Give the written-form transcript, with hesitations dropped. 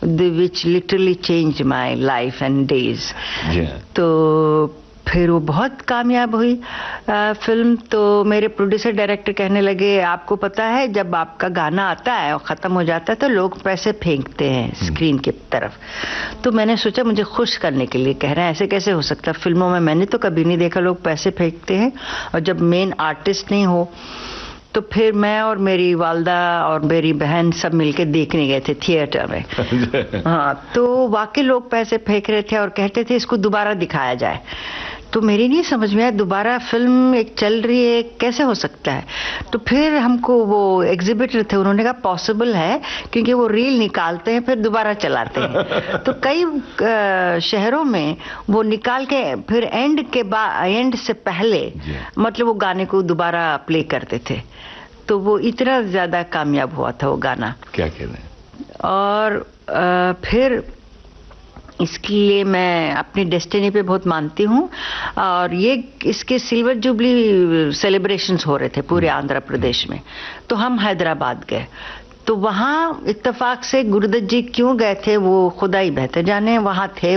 which literally changed my life and days. तो फिर वो बहुत कामयाब हुई फिल्म। तो मेरे प्रोड्यूसर डायरेक्टर कहने लगे, आपको पता है जब आपका गाना आता है और ख़त्म हो जाता है तो लोग पैसे फेंकते हैं स्क्रीन की तरफ। तो मैंने सोचा मुझे खुश करने के लिए कह रहे हैं, ऐसे कैसे हो सकता है, फिल्मों में मैंने तो कभी नहीं देखा लोग पैसे फेंकते हैं और जब मेन आर्टिस्ट नहीं हो। तो फिर मैं और मेरी वालदा और मेरी बहन सब मिलके देखने गए थे थिएटर में। हाँ, तो वाकई लोग पैसे फेंक रहे थे और कहते थे इसको दोबारा दिखाया जाए। तो मेरी नहीं समझ में आया, दोबारा फिल्म एक चल रही है कैसे हो सकता है। तो फिर हमको वो एग्जिबिटर थे, उन्होंने कहा पॉसिबल है क्योंकि वो रील निकालते हैं फिर दोबारा चलाते हैं। तो कई शहरों में वो निकाल के फिर एंड से पहले मतलब वो गाने को दोबारा प्ले करते थे। तो वो इतना ज्यादा कामयाब हुआ था वो गाना, क्या कह रहे हैं। और फिर इसके लिए मैं अपनी डेस्टिनी पे बहुत मानती हूँ। और ये इसके सिल्वर जुबली सेलिब्रेशंस हो रहे थे पूरे आंध्र प्रदेश में। तो हम हैदराबाद गए, तो वहाँ इत्तेफाक से गुरुदत्त जी क्यों गए थे वो खुदा ही बेहतर जाने, वहाँ थे